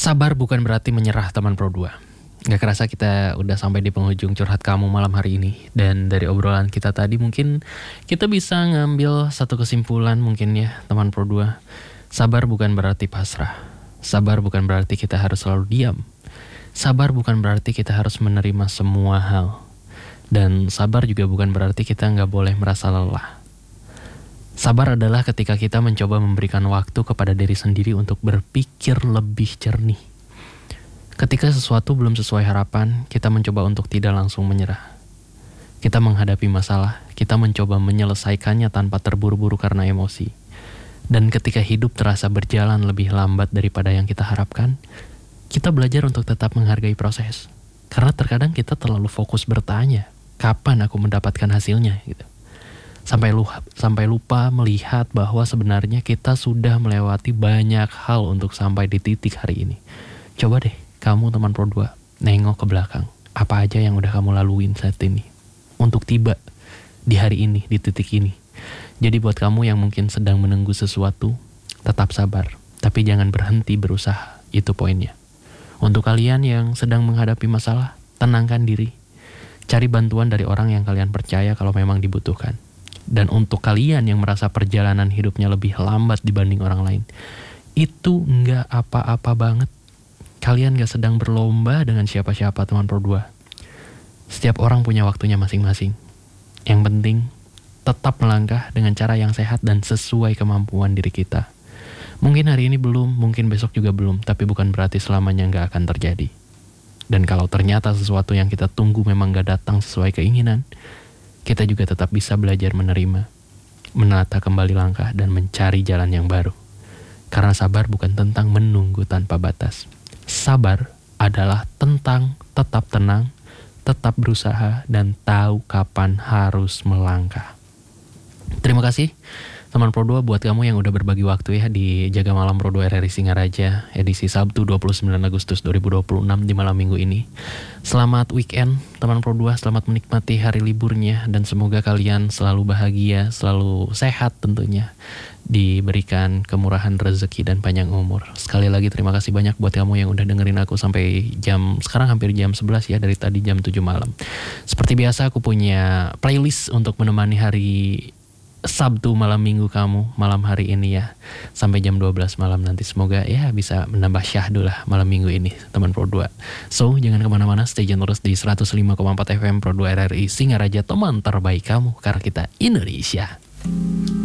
Sabar bukan berarti menyerah teman Pro 2. Gak kerasa kita udah sampai di penghujung curhat kamu malam hari ini. Dan dari obrolan kita tadi mungkin kita bisa ngambil satu kesimpulan mungkin ya teman Pro 2. Sabar bukan berarti pasrah. Sabar bukan berarti kita harus selalu diam. Sabar bukan berarti kita harus menerima semua hal. Dan sabar juga bukan berarti kita gak boleh merasa lelah. Sabar adalah ketika kita mencoba memberikan waktu kepada diri sendiri untuk berpikir lebih jernih. Ketika sesuatu belum sesuai harapan, kita mencoba untuk tidak langsung menyerah. Kita menghadapi masalah, kita mencoba menyelesaikannya tanpa terburu-buru karena emosi. Dan ketika hidup terasa berjalan lebih lambat daripada yang kita harapkan, kita belajar untuk tetap menghargai proses. Karena terkadang kita terlalu fokus bertanya, kapan aku mendapatkan hasilnya gitu. Sampai lupa melihat bahwa sebenarnya kita sudah melewati banyak hal untuk sampai di titik hari ini. Coba deh kamu teman Pro 2 nengok ke belakang. Apa aja yang udah kamu laluin saat ini untuk tiba di hari ini, di titik ini. Jadi buat kamu yang mungkin sedang menunggu sesuatu, tetap sabar. Tapi jangan berhenti berusaha, itu poinnya. Untuk kalian yang sedang menghadapi masalah, tenangkan diri. Cari bantuan dari orang yang kalian percaya kalau memang dibutuhkan. Dan untuk kalian yang merasa perjalanan hidupnya lebih lambat dibanding orang lain, itu nggak apa-apa banget. Kalian nggak sedang berlomba dengan siapa-siapa teman Pro 2. Setiap orang punya waktunya masing-masing. Yang penting, tetap melangkah dengan cara yang sehat dan sesuai kemampuan diri kita. Mungkin hari ini belum, mungkin besok juga belum, tapi bukan berarti selamanya nggak akan terjadi. Dan kalau ternyata sesuatu yang kita tunggu memang nggak datang sesuai keinginan, kita juga tetap bisa belajar menerima, menata kembali langkah, dan mencari jalan yang baru. Karena sabar bukan tentang menunggu tanpa batas. Sabar adalah tentang tetap tenang, tetap berusaha, dan tahu kapan harus melangkah. Terima kasih teman Pro 2 buat kamu yang udah berbagi waktu ya di Jaga Malam Pro 2 RRI Singaraja edisi Sabtu 29 Agustus 2026 di malam minggu ini. Selamat weekend teman Pro 2, selamat menikmati hari liburnya dan semoga kalian selalu bahagia, selalu sehat tentunya. Diberikan kemurahan rezeki dan panjang umur. Sekali lagi terima kasih banyak buat kamu yang udah dengerin aku sampai sekarang hampir jam 11 ya, dari tadi jam 7 malam. Seperti biasa aku punya playlist untuk menemani hari Sabtu malam minggu kamu malam hari ini ya, sampai jam 12 malam nanti. Semoga ya bisa menambah syahdu lah malam minggu ini teman Pro 2. So jangan kemana-mana, stay tune terus di 105,4 FM Pro 2 RRI Singaraja, teman terbaik kamu karena kita Indonesia.